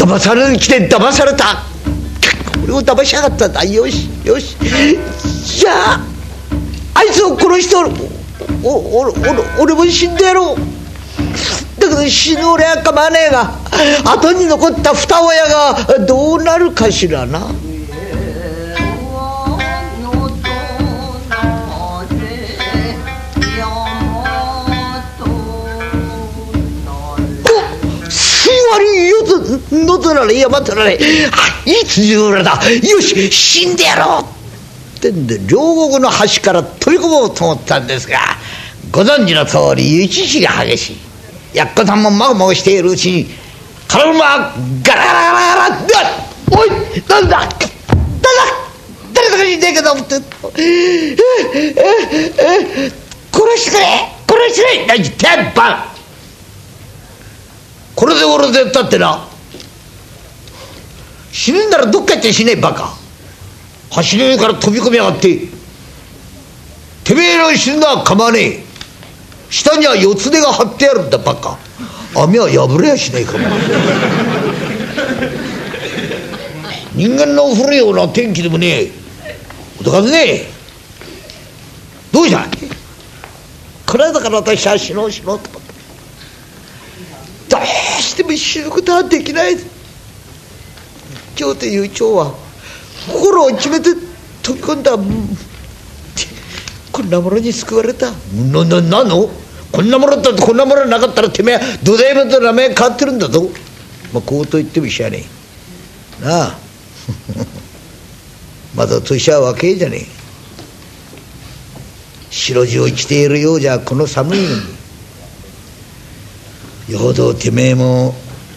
騙される来て騙された、俺を騙しやがったんだ。よしよし、じゃああいつを殺して俺も死んでやろう。だけど死ぬ俺は構わねえが、後に残った二親がどうなるかしらな。のとられ山とられ、いつじゅうらだ、よし死んでやろうってんで両国の端から飛び込もうと思ったんですが、ご存知の通り行き来が激しい。やっこさんもまごまごしているうちに体がガラガラガラガラ、おいなんだ誰だか死んでえけどって殺してくれ何言ってんバカ、これで俺でったってな、死ぬんならどっか行って死ねえバカ、走れから飛び込みやがって、てめえの死ぬのは構わねえ、下には四つ手が張ってあるんだバカ、網は破れやしないかも人間の降るような天気でもねえ、脅かずねえ、どうしたこれだから私は死のうと思った、どうしても死ぬことはできない。蝶という蝶は心を決めて飛び込んだ、こんなものに救われた。なのこんなものだって、こんなものなかったらてめえ土台目と名前変わってるんだぞ。まあこうと言ってもしゃあねえなあまだ年は若えじゃねえ、白地を着ているようじゃこの寒いのに、よほどてめえも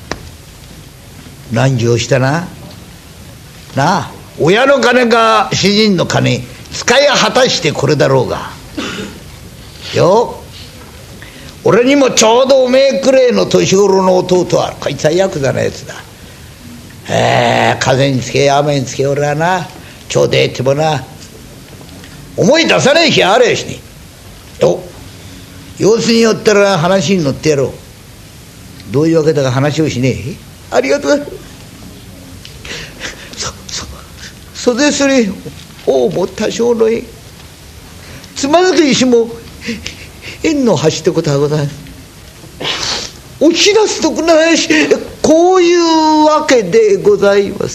難行したなあ、親の金か主人の金使い果たしてこれだろうがよ、俺にもちょうどおめえくれえの年頃の弟は、こいつはヤクザなやつだ。風につけ雨につけ俺はな、ちょうどええってもな思い出さねえ日あれやしねえよ、様子によったら話に乗ってやろう。どういうわけだか話をしねえ。ありがとう。袖すり王も多少の縁、つまずく石も縁の端ってことはございます。おひなすとこないし、こういうわけでございます。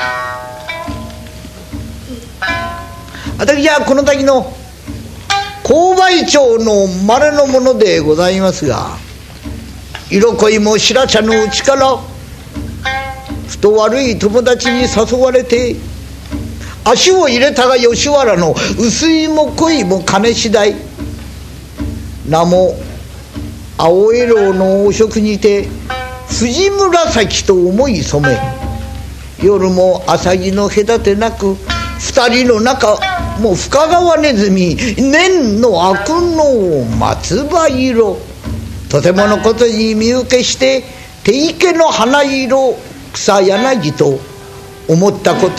私はこの先の購買町の稀のものでございますが、色恋も白茶のうちからふと悪い友達に誘われて足を入れたが吉原の薄いも濃いも金次第、名も青江楼の汚職にて藤紫と思い染め、夜も朝日の隔てなく二人の中もう深川ネズミ年の悪の松葉色、とてものことに身請けして手池の花色草柳と思ったこと